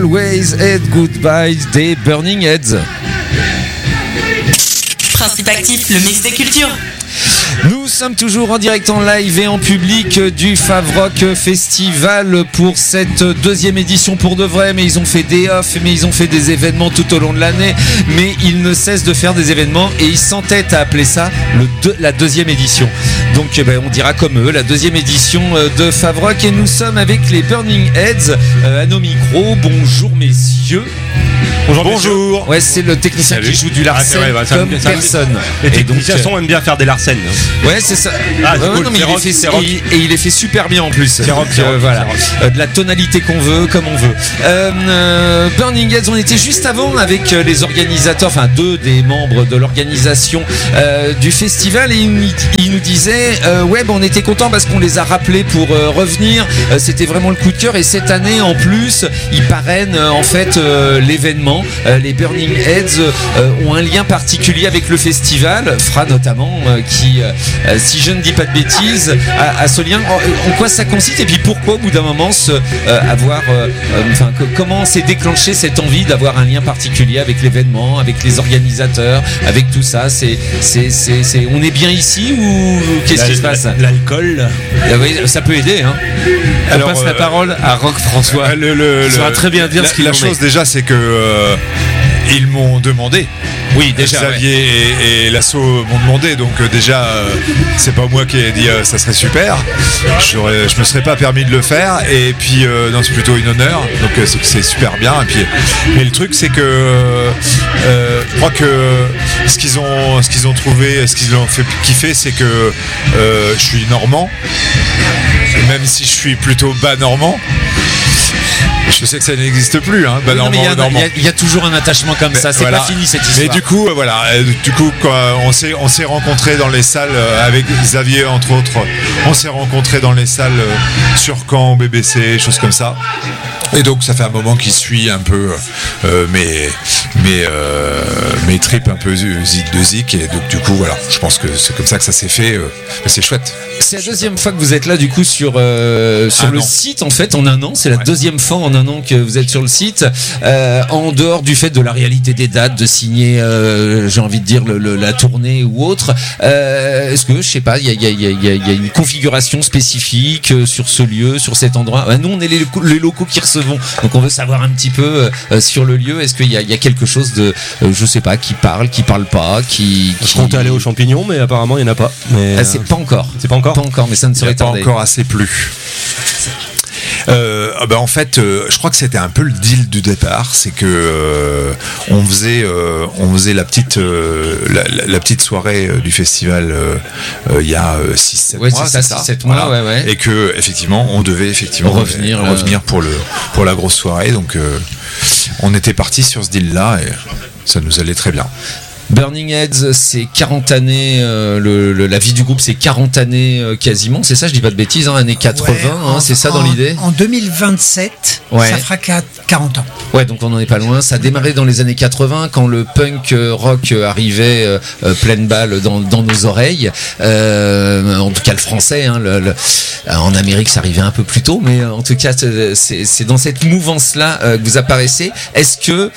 Always Said Goodbye des Burning Heads. Principe actif, le mix des cultures. Nous sommes toujours en direct, en live et en public du Favrock Festival pour cette deuxième édition pour de vrai. Mais ils ont fait des off, mais ils ont fait des événements tout au long de l'année. Mais ils ne cessent de faire des événements et ils s'entêtent à appeler ça la deuxième édition. Donc on dira comme eux, la deuxième édition de Favrock. Et nous sommes avec les Burning Heads à nos micros. Bonjour messieurs. Bonjour. Ouais, c'est le technicien qui joue du Larsen comme personne. Les techniciens aiment bien faire des Larsen. Ouais, c'est ça. Cool. Non, mais il est fait super bien en plus. Voilà. De la tonalité qu'on veut, comme on veut. Burning Heads, on était juste avant avec les organisateurs, enfin deux des membres de l'organisation du festival, et ils nous disaient on était contents parce qu'on les a rappelés pour revenir. C'était vraiment le coup de cœur, et cette année en plus, ils parrainent en fait l'événement. Les Burning Heads ont un lien particulier avec le festival, Fra notamment, qui, si je ne dis pas de bêtises, a ce lien. En quoi ça consiste, et puis pourquoi au bout d'un moment comment s'est déclenché cette envie d'avoir un lien particulier avec l'événement, avec les organisateurs, avec tout ça. On est bien ici ou qu'est-ce qui se passe? L'alcool. Oui, ça peut aider. Hein. On passe la parole à Roch François. Ça va très bien dire ce qu'il en est. La chose déjà, c'est que ils m'ont demandé. Oui, déjà. Xavier et l'asso m'ont demandé, donc déjà, c'est pas moi qui ai dit ça serait super. Je me serais pas permis de le faire, et puis non, c'est plutôt une honneur, donc c'est super bien. Et puis, mais le truc, c'est que je crois que ce qu'ils ont trouvé, ce qu'ils ont fait kiffer, c'est que je suis normand, même si je suis plutôt bas normand. Je sais que ça n'existe plus, hein. Il y a toujours un attachement comme ça. C'est pas fini cette histoire. Mais du coup, on s'est rencontrés dans les salles avec Xavier entre autres. On s'est rencontrés dans les salles sur Caen, au BBC, choses comme ça. Et donc ça fait un moment qu'il suit un peu mes trips un peu de zik, et donc du coup voilà, je pense que c'est comme ça que ça s'est fait. C'est chouette. C'est la deuxième fois que vous êtes là du coup sur le site en fait en un an. C'est la deuxième fois en un an que vous êtes sur le site, en dehors du fait de la réalité des dates, de signer j'ai envie de dire la tournée ou autre. Est-ce que je sais pas, il y a une configuration spécifique sur ce lieu, sur cet endroit? Nous on est les locaux qui recevons, donc on veut savoir un petit peu sur le lieu. Est-ce qu'il y a quelque chose de je sais pas, qui parle pas, Je comptais aller aux champignons, mais apparemment il n'y en a pas. Mais c'est pas encore. C'est pas encore. Pas encore, mais ça ne serait pas encore assez plu. En fait, je crois que c'était un peu le deal du départ, c'est que on faisait la petite soirée du festival il y a 6-7 mois, c'est ça, 6-7 mois, voilà. ouais. Et que effectivement, on devait revenir pour la grosse soirée, donc on était parti sur ce deal-là et ça nous allait très bien. Burning Heads, c'est 40 années, la vie du groupe, c'est 40 années quasiment, c'est ça, je dis pas de bêtises, années 80, c'est ça dans l'idée? En 2027, ça fera 40 ans. Ouais, donc on n'en est pas loin. Ça a démarré dans les années 80, quand le punk rock arrivait pleine balle dans nos oreilles, en tout cas le français, en Amérique ça arrivait un peu plus tôt, mais en tout cas c'est dans cette mouvance-là que vous apparaissez. Est-ce que...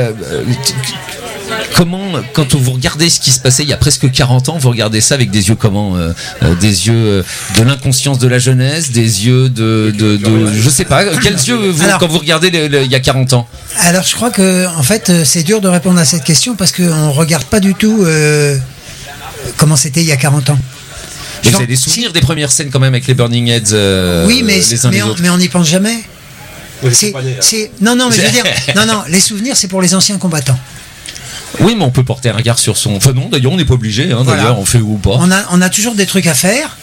quand vous regardez ce qui se passait il y a presque 40 ans, vous regardez ça avec des yeux comment? Des yeux de l'inconscience de la jeunesse, des yeux de je sais pas, quels yeux quand vous regardez il y a 40 ans? Alors je crois que en fait c'est dur de répondre à cette question parce qu'on regarde pas du tout comment c'était il y a 40 ans. Vous avez des souvenirs des premières scènes quand même avec les Burning Heads? Oui, mais on n'y pense jamais. Mais je veux dire, les souvenirs c'est pour les anciens combattants. Oui, mais on peut porter un regard sur son... Enfin non, d'ailleurs, on n'est pas obligé, d'ailleurs, on fait ou pas. On a toujours des trucs à faire.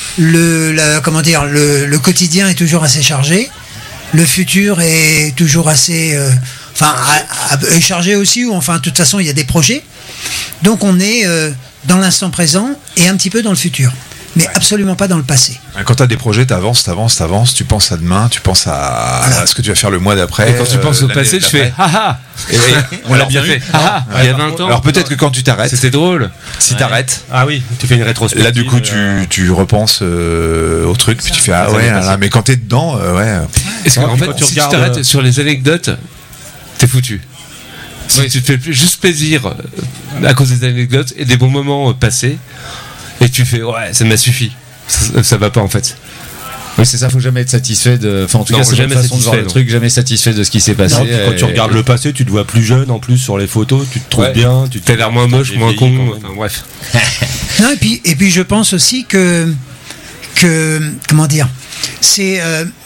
Le quotidien est toujours assez chargé. Le futur est toujours assez... chargé aussi, ou enfin, de toute façon, il y a des projets. Donc, on est dans l'instant présent et un petit peu dans le futur. Mais absolument pas dans le passé. Quand tu as des projets, tu avances, tu penses à demain, tu penses à ce que tu vas faire le mois d'après. Et quand tu penses au passé, tu fais haha. On l'a bien fait. Il y a 20 ans. Alors peut-être que quand tu t'arrêtes, c'était drôle. Si t'arrêtes, tu fais une rétrospective. Là du coup tu repenses au truc, puis tu fais mais quand t'es dedans, Est-ce que en fait, si tu t'arrêtes sur les anecdotes, foutu. Si tu te fais juste plaisir à cause des anecdotes et des bons moments passés, et tu fais ouais, ça m'a suffi. Ça va pas en fait. Oui, c'est ça, faut jamais être satisfait de. Enfin, en tout cas, c'est jamais façon de voir le truc, jamais satisfait de ce qui s'est passé. Non, quand tu regardes le passé, tu te vois plus jeune en plus sur les photos, tu te trouves bien, tu t'as l'air moins moche, moins con. Enfin, bref. Non, et puis je pense aussi que comment dire, c'est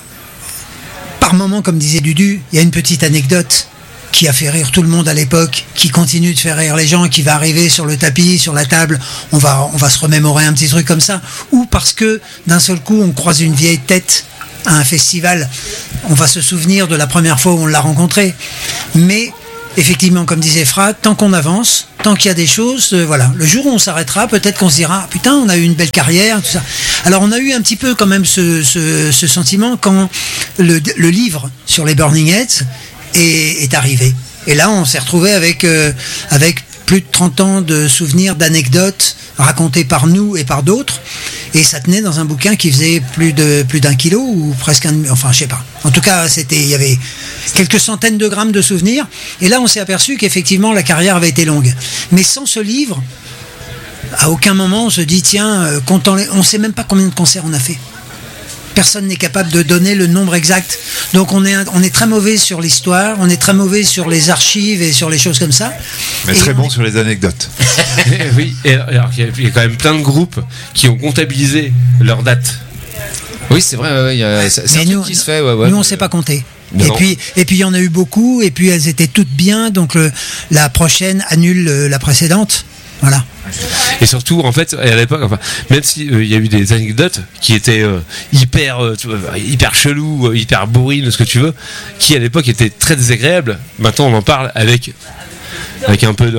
par moment, comme disait Dudu, il y a une petite anecdote qui a fait rire tout le monde à l'époque, qui continue de faire rire les gens, qui va arriver sur le tapis, sur la table, on va se remémorer un petit truc comme ça, ou parce que d'un seul coup on croise une vieille tête à un festival, on va se souvenir de la première fois où on l'a rencontré. Mais effectivement, comme disait Fra, tant qu'on avance, tant qu'il y a des choses, voilà, le jour où on s'arrêtera, peut-être qu'on se dira, putain, on a eu une belle carrière, tout ça. Alors on a eu un petit peu quand même ce sentiment quand le livre sur les Burning Heads est arrivé. Et là, on s'est retrouvé avec plus de 30 ans de souvenirs, d'anecdotes racontées par nous et par d'autres. Et ça tenait dans un bouquin qui faisait plus d'un kilo ou presque enfin, je sais pas. En tout cas, il y avait quelques centaines de grammes de souvenirs. Et là, on s'est aperçu qu'effectivement, la carrière avait été longue. Mais sans ce livre, à aucun moment, on se dit, tiens, on sait même pas combien de concerts on a fait. Personne n'est capable de donner le nombre exact. Donc on est très mauvais sur l'histoire, on est très mauvais sur les archives et sur les choses comme ça. Mais très bon sur les anecdotes. Oui, et alors il y a quand même plein de groupes qui ont comptabilisé leurs dates. Oui, c'est vrai, il y a mais nous, qui se fait. Nous, on ne sait pas compter. Et puis il y en a eu beaucoup, et puis elles étaient toutes bien, donc la prochaine annule la précédente. Voilà. Et surtout, en fait, à l'époque, enfin, même s'il y a eu des anecdotes qui étaient hyper chelou, hyper bourrines, ce que tu veux, qui à l'époque étaient très désagréables. Maintenant, on en parle avec un peu de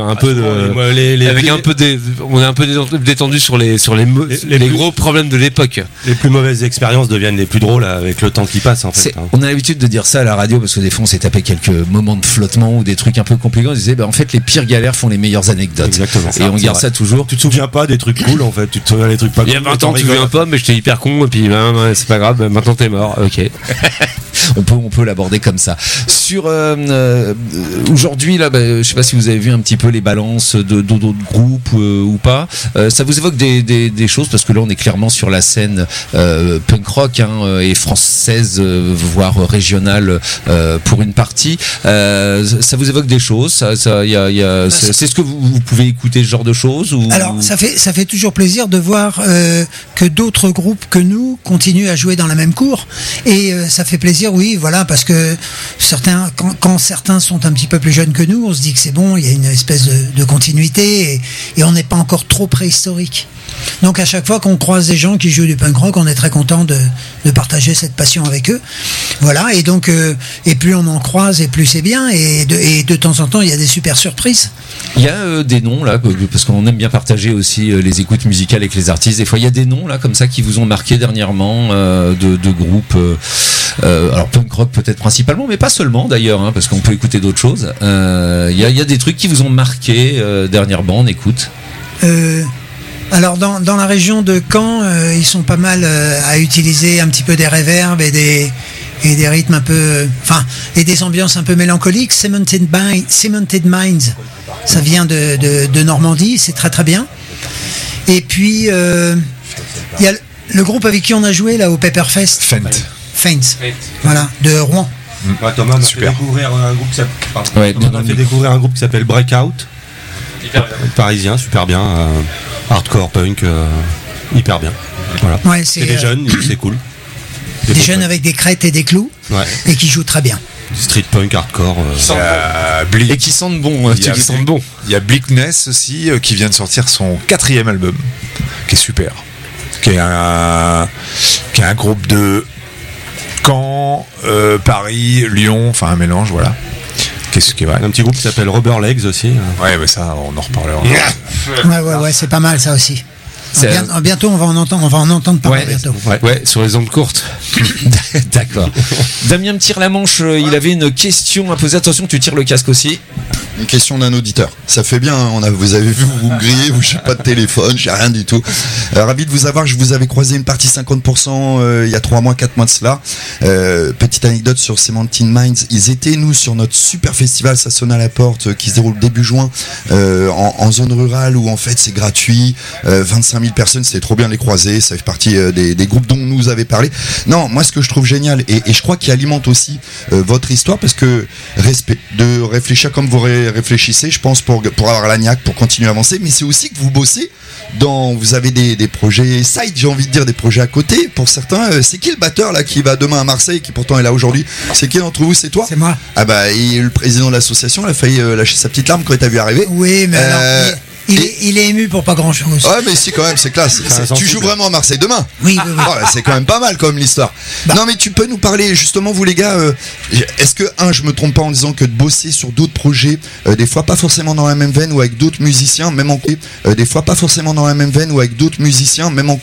on est un peu détendu sur les gros problèmes de l'époque. Les plus mauvaises expériences deviennent les plus drôles avec le temps qui passe, en fait. On a l'habitude de dire ça à la radio parce que des fois on s'est tapé quelques moments de flottement ou des trucs un peu compliqués. On disait en fait les pires galères font les meilleures anecdotes. Exactement. Et on garde ça toujours. Tu te souviens pas des trucs cool, en fait, tu te souviens des trucs pas cool. Il y a 20 ans tu te souviens pas, mais j'étais hyper con et puis c'est pas grave, maintenant t'es mort. OK. on peut l'aborder comme ça. Sur aujourd'hui là, je sais pas si vous avez vu un petit peu les balances d'autres groupes ou pas. Ça vous évoque des choses parce que là on est clairement sur la scène punk rock et française voire régionale pour une partie. Ça vous évoque des choses. C'est ce que vous pouvez écouter ce genre de choses ou... Alors ça fait toujours plaisir de voir que d'autres groupes que nous continuent à jouer dans la même cour et ça fait plaisir, oui, voilà, parce que quand certains sont un petit peu plus jeunes que nous, on se dit que c'est bon, il y a une espèce de continuité et on n'est pas encore trop préhistorique. Donc à chaque fois qu'on croise des gens qui jouent du punk rock, on est très content de partager cette passion avec eux. Voilà, et donc et plus on en croise et plus c'est bien, et de temps en temps il y a des super surprises. Il y a des noms là, parce qu'on aime bien partager aussi les écoutes musicales avec les artistes. Des fois il y a des noms là comme ça qui vous ont marqué dernièrement de groupes. Alors punk rock peut-être principalement, mais pas seulement d'ailleurs, parce qu'on peut écouter d'autres choses. Il y a des trucs qui vous ont marqué dernièrement, on écoute. Alors dans la région de Caen, ils sont pas mal à utiliser un petit peu des reverbs et des rythmes un peu, et des ambiances un peu mélancoliques. Cemented Minds, ça vient de Normandie, c'est très très bien. Et puis il y a le groupe avec qui on a joué là au Pepperfest. Faint. Voilà, de Rouen. Thomas m'a fait découvrir un groupe qui s'appelle Breakout. Parisien, super bien, hardcore punk, hyper bien. Voilà. Ouais, c'est des jeunes, c'est cool. Des jeunes avec des crêtes et des clous, et qui jouent très bien. Street punk, hardcore. Et qui sentent bon. Il y a Bleakness aussi qui vient de sortir son 4e album, qui est super, qui est un groupe de Caen, Paris, Lyon, enfin un mélange, voilà. Qu'est-ce qui est vrai. Un petit groupe qui s'appelle Rubber Legs aussi. Ouais, mais ça, on en reparlera. Ouais, c'est pas mal ça aussi. Bientôt, on va en entendre parler bientôt. Ouais, sur les ondes courtes. D'accord. Damien me tire la manche. Il avait une question à poser. Attention, tu tires le casque aussi. Une question d'un auditeur. Ça fait bien, vous avez vu, vous grillez, j'ai pas de téléphone, j'ai rien du tout. Ravi de vous avoir, je vous avais croisé une partie 50% il y a 3 mois, 4 mois de cela. Petite anecdote sur Cementine Minds, ils étaient nous sur notre super festival, ça sonne à la porte, qui se déroule début juin en zone rurale où en fait c'est gratuit, 25 000 personnes, c'était trop bien de les croiser, ça fait partie des groupes dont nous avez parlé. Non, moi ce que je trouve génial et je crois qu'il alimente aussi votre histoire parce que de réfléchir comme vous réfléchissez, je pense pour avoir la niaque, pour continuer à avancer, mais c'est aussi que vous bossez vous avez des projets side, j'ai envie de dire, des projets à côté pour certains. C'est qui le batteur là qui va demain à Marseille, qui pourtant est là aujourd'hui? C'est qui d'entre vous? C'est toi? C'est moi. Ah bah, et le président de l'association, il a failli lâcher sa petite larme quand il t'a vu arriver. Oui, mais alors, il est ému pour pas grand chose. Ouais, mais si, quand même, c'est classe. Tu joues vraiment à Marseille demain? Oui. Oh, c'est quand même pas mal comme l'histoire. Non, mais tu peux nous parler justement, vous les gars, est-ce que je me trompe pas en disant que de bosser sur d'autres projets, des fois pas forcément dans la même veine ou avec d'autres musiciens, même en des fois pas forcément dans la même veine ou avec d'autres musiciens, même en